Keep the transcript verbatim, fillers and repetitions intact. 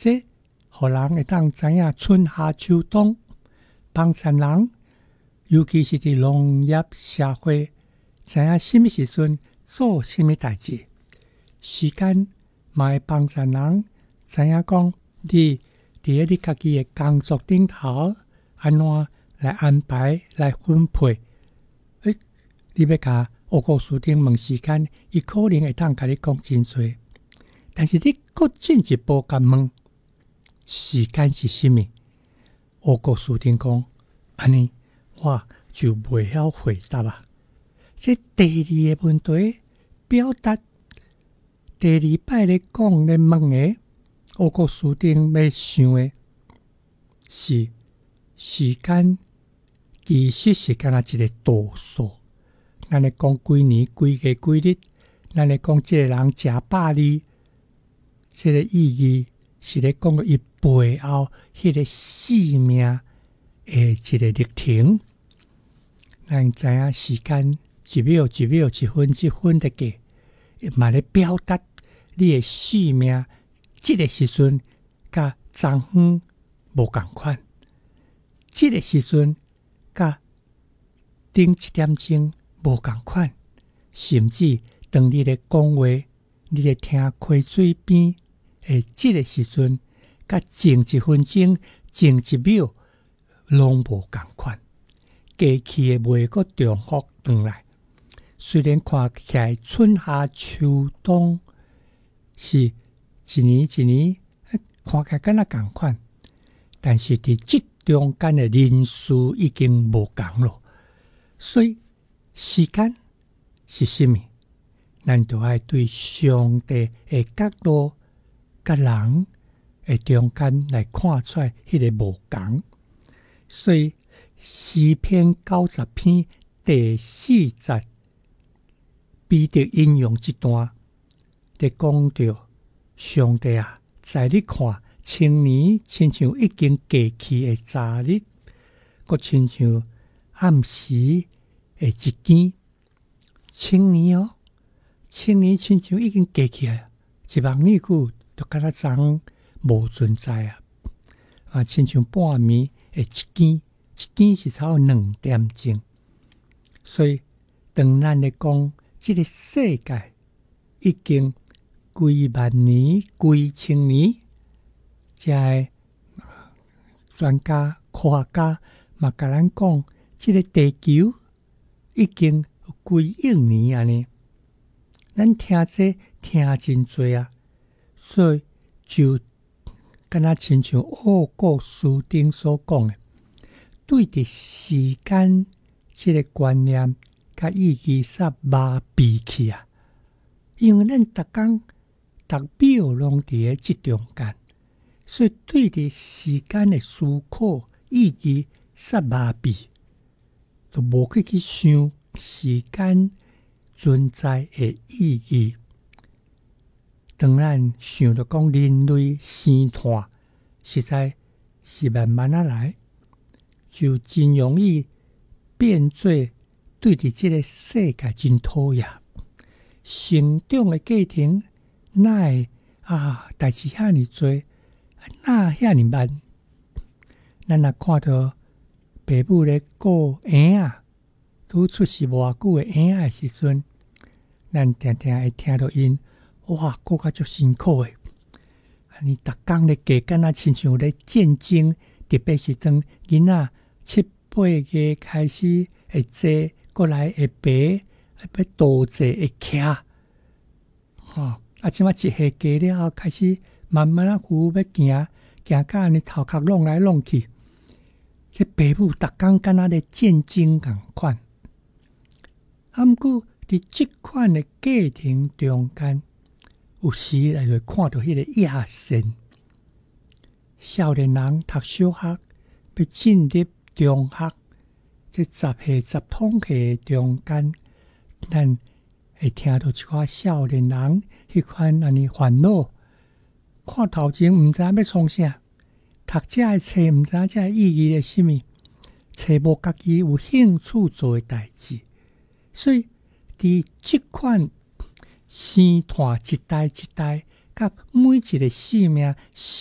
这互人会当知影春夏秋冬，帮衬人，尤其是伫农业社会，知影什么时阵做什么代志。时间嘛会帮衬人知影讲，你伫咧你家己的工作顶头，安怎来安排来分配。诶，你要甲乌古书丁问时间，伊可能会当甲你讲真多。但是你搁进一步甲问时间是什么？乌古书丁讲，安尼我就袂晓回答啊。这第二个问题表达，第二摆咧讲咧问的，乌古书丁要想的是时间，其实是敢若一个度数。咱咧讲几年、几个、几日，咱咧讲这个人食百日，这个意义是咧讲伊背后迄个生命的一个历程。咱知影时间一秒一秒、一分一分的过，嘛咧表达你的生命，这个时阵甲昨昏无共款，这个时阵甲顶一点钟无共款，甚至当你咧讲话，你咧听溪水边诶，这个时阵甲前一分钟、前一秒拢无共款。过去的袂阁重复转来，虽然看起来春夏秋冬是一年一年看起来敢若共款，但是伫这中间的人数已经无共咯。所以时间是什么？咱就要对上帝的角度甲人的中间来看出来迄个无共。所以诗篇九十篇第四节，彼得引用这段，在讲到上帝啊，在你看，千年亲像已经过去的昨日，阁亲像暗时的一更。千年哦，千年亲像已经过去啊，一万年久就敢若昨昏无存在啊！啊，亲像半暝的一更，一更是差不多两点钟。所以，当咱咧讲，这个世界已经几万年、几千年，这个专家、科学家嘛，甲咱讲，这个地球已经有几亿年安尼。咱听这听真多啊，所以就敢若亲像乌古书顶所讲的，对伫时间这个观念甲意义煞麻痹去啊。因为咱逐工逐秒拢伫咧即中间，所以对伫时间的思考意义煞麻痹，就无去去想时间存在的意义。当然想着讲人类生态实在是慢慢啊来，就真容易变做对伫这个世界真讨厌。成长的过程哪会啊代志遐尼多，哪遐尼慢？咱若看到爸母咧顾婴仔，拄出世偌久的婴仔的时阵，咱常常会听到因哇，顾甲足辛苦的。安尼逐工咧加，敢若亲像咧战争，特别是当囡仔七八月开始会坐，过来会爬，要倒坐会徛，吼、哦、啊！即摆一下加了后，开始慢慢啊扶要行，行到安尼头壳弄来弄去，这爸母逐工敢若咧战争共款。啊，毋过伫即款的过程中间，有时来会看到迄个野线。少年人读小学，要进入中学，这十岁、十通岁中间，咱会听到一寡少年人迄款安尼烦恼。看头前毋知要创啥，读这的册毋知这意义是甚物，找无家己有兴趣做的代志。所以，伫即款生态一代一代，甲每一个生命